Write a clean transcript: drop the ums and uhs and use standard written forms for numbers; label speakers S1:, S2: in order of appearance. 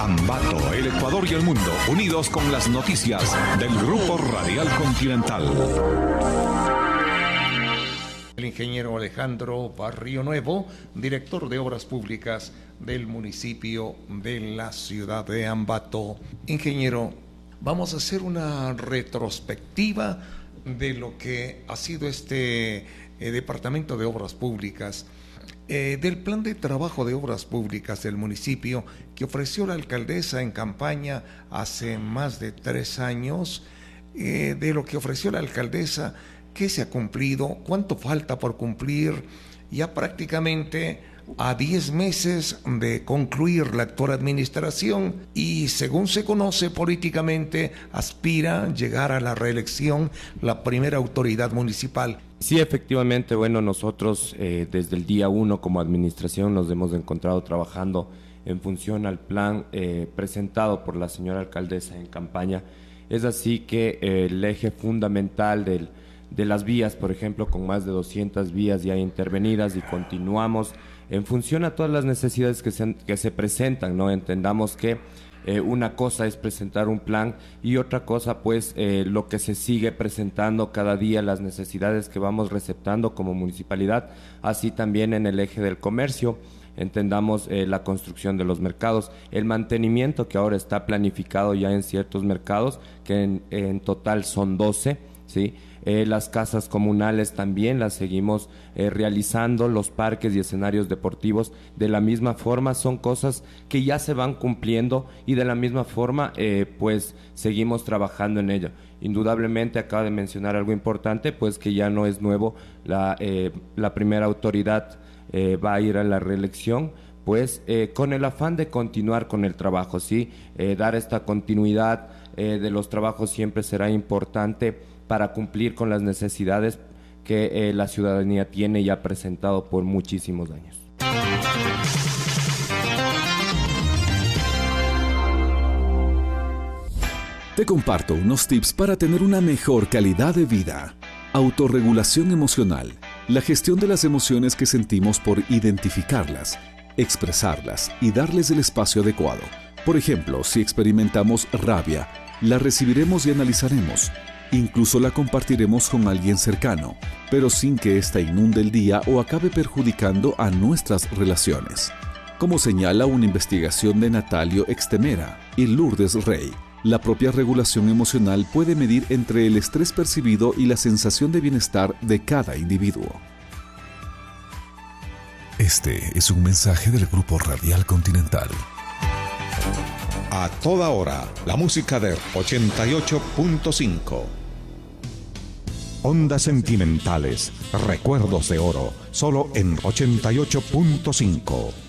S1: Ambato, el Ecuador y el mundo, unidos con las noticias del Grupo Radial Continental.
S2: El ingeniero Alejandro Barrio Nuevo, director de Obras Públicas del municipio de la ciudad de Ambato. Ingeniero, vamos a hacer una retrospectiva de lo que ha sido este Departamento de Obras Públicas, del plan de trabajo de obras públicas del municipio que ofreció la alcaldesa en campaña hace más de 3 años, de lo que ofreció la alcaldesa. ¿Qué se ha cumplido? ¿Cuánto falta por cumplir? Ya prácticamente a 10 meses de concluir la actual administración y, según se conoce políticamente, aspira a llegar a la reelección la primera autoridad municipal.
S3: Sí, efectivamente, bueno, nosotros desde el día 1 como administración nos hemos encontrado trabajando en función al plan presentado por la señora alcaldesa en campaña. Es así que el eje fundamental de las vías, por ejemplo, con más de 200 vías ya intervenidas, y continuamos en función a todas las necesidades que se presentan, ¿no? Entendamos que una cosa es presentar un plan y otra cosa pues lo que se sigue presentando cada día, las necesidades que vamos receptando como municipalidad, así también en el eje del comercio. Entendamos la construcción de los mercados, el mantenimiento que ahora está planificado ya en ciertos mercados, que en total son 12, ¿sí? Las casas comunales también las seguimos realizando, los parques y escenarios deportivos de la misma forma, son cosas que ya se van cumpliendo y de la misma forma pues seguimos trabajando en ello. Indudablemente acaba de mencionar algo importante, pues que ya no es nuevo, la primera autoridad va a ir a la reelección, pues con el afán de continuar con el trabajo, ¿sí? Dar esta continuidad de los trabajos siempre será importante para cumplir con las necesidades que la ciudadanía tiene y ha presentado por muchísimos años.
S4: Te comparto unos tips para tener una mejor calidad de vida. Autorregulación emocional. La gestión de las emociones que sentimos por identificarlas, expresarlas y darles el espacio adecuado. Por ejemplo, si experimentamos rabia, la recibiremos y analizaremos. Incluso la compartiremos con alguien cercano, pero sin que ésta inunde el día o acabe perjudicando a nuestras relaciones. Como señala una investigación de Natalio Extemera y Lourdes Rey, la propia regulación emocional puede medir entre el estrés percibido y la sensación de bienestar de cada individuo.
S5: Este es un mensaje del Grupo Radial Continental.
S1: A toda hora, la música de 88.5. Ondas sentimentales, recuerdos de oro, solo en 88.5.